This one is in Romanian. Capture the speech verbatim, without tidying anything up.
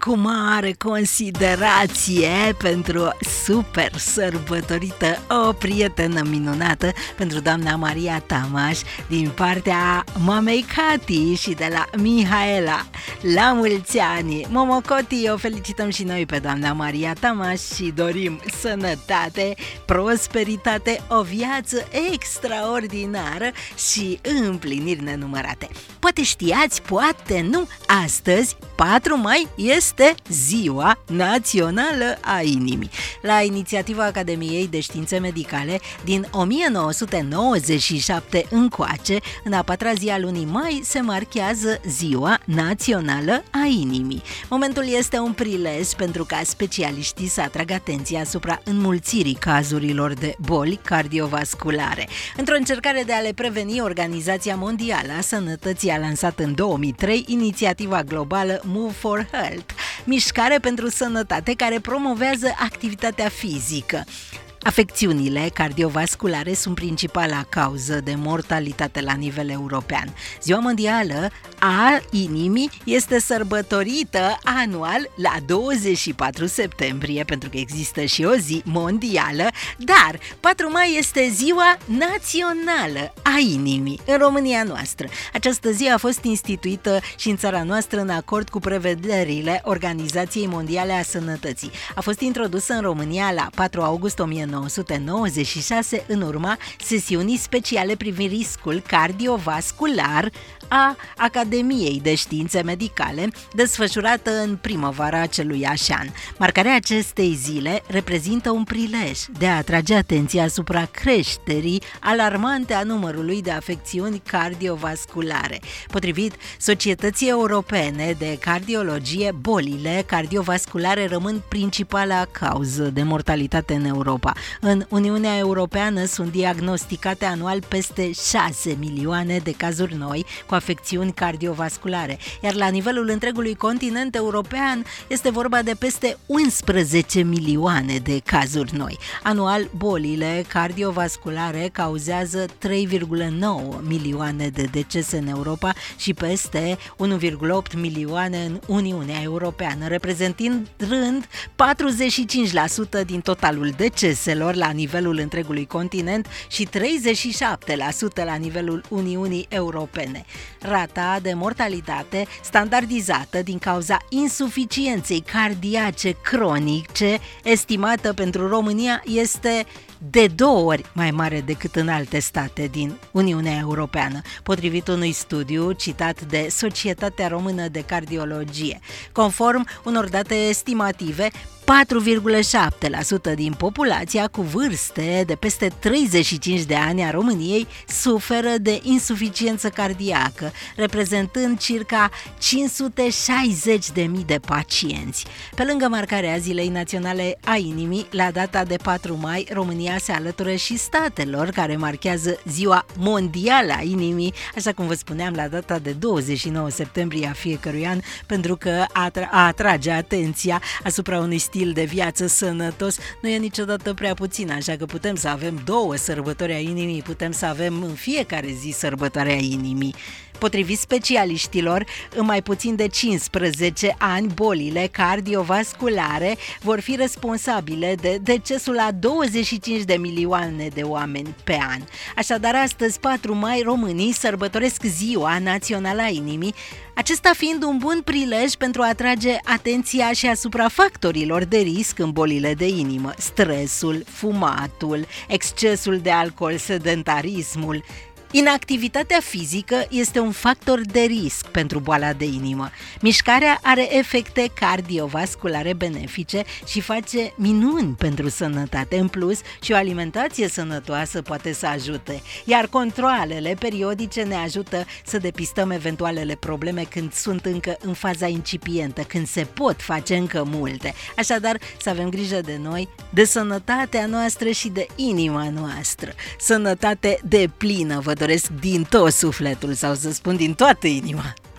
cu mare considerație pentru super sărbătorită o prietenă minunată pentru doamna Maria Tamaș din partea mamei Cati și de la Mihaela. La mulți ani! Momocoti, o felicităm și noi pe doamna Maria Tamaș și dorim sănătate, prosperitate, o viață extraordinară și împliniri nenumărate. Poate știați, poate nu, astăzi, patru mai, este Ziua Națională a Inimii. La inițiativa Academiei de Științe Medicale, din o mie nouă sute nouăzeci și șapte încoace, în a patra zi a lunii mai, se marchează Ziua Națională a Inimii. Momentul este un prilej pentru ca specialiștii să atragă atenția asupra înmulțirii cazurilor de boli cardiovasculare. Într-o încercare de a le preveni, Organizația Mondială a Sănătății a lansat în două mii trei inițiativa globală Move for Health, mișcare pentru sănătate care promovează activitatea fizică. Afecțiunile cardiovasculare sunt principala cauză de mortalitate la nivel european. Ziua Mondială a Inimii este sărbătorită anual la douăzeci și patru septembrie, pentru că există și o zi mondială, dar patru mai este Ziua Națională a Inimii în România noastră. Această zi a fost instituită și în țara noastră în acord cu prevederile Organizației Mondiale a Sănătății. A fost introdusă în România la patru august o mie nouă sute nouăzeci și șase în urma sesiunii speciale privind riscul cardiovascular a Academiei de Științe Medicale, desfășurată în primăvara aceluiași an. Marcarea acestei zile reprezintă un prilej de a atrage atenția asupra creșterii alarmante a numărului de afecțiuni cardiovasculare. Potrivit Societății Europene de Cardiologie, bolile cardiovasculare rămân principala cauză de mortalitate în Europa. În Uniunea Europeană sunt diagnosticate anual peste șase milioane de cazuri noi cu afecțiuni cardiovasculare, iar la nivelul întregului continent european este vorba de peste unsprezece milioane de cazuri noi. Anual, bolile cardiovasculare cauzează trei virgulă nouă milioane de decese în Europa și peste unu virgulă opt milioane în Uniunea Europeană, reprezentând rând patruzeci și cinci la sută din totalul deceselor la nivelul întregului continent și treizeci și șapte la sută la nivelul Uniunii Europene. Rata de mortalitate standardizată din cauza insuficienței cardiace cronice, estimată pentru România, este de două ori mai mare decât în alte state din Uniunea Europeană, potrivit unui studiu citat de Societatea Română de Cardiologie. Conform unor date estimative, patru virgulă șapte la sută din populația cu vârste de peste treizeci și cinci de ani a României suferă de insuficiență cardiacă, reprezentând circa cinci sute șaizeci de mii de pacienți. Pe lângă marcarea Zilei Naționale a Inimii, la data de patru mai, România se alătură și statelor care marchează Ziua Mondială a Inimii, așa cum vă spuneam, la data de douăzeci și nouă septembrie a fiecărui an, pentru că a, atra- a atrage atenția asupra unui stil de viață sănătos nu e niciodată prea puțin, așa că putem să avem două sărbători a inimii, putem să avem în fiecare zi sărbătoarea inimii. Potrivit specialiștilor, în mai puțin de cincisprezece ani, bolile cardiovasculare vor fi responsabile de decesul a douăzeci și cinci de milioane de oameni pe an. Așadar, astăzi, patru mai, românii sărbătoresc Ziua Națională a Inimii, acesta fiind un bun prilej pentru a atrage atenția și asupra factorilor de risc în bolile de inimă: stresul, fumatul, excesul de alcool, sedentarismul. Inactivitatea fizică este un factor de risc pentru boala de inimă. Mișcarea are efecte cardiovasculare benefice și face minuni pentru sănătate. În plus, și o alimentație sănătoasă poate să ajute, iar controalele periodice ne ajută să depistăm eventualele probleme când sunt încă în faza incipientă, când se pot face încă multe. Așadar, să avem grijă de noi, de sănătatea noastră și de inima noastră. Sănătate deplină vă doresc din tot sufletul, sau să spun din toată inima.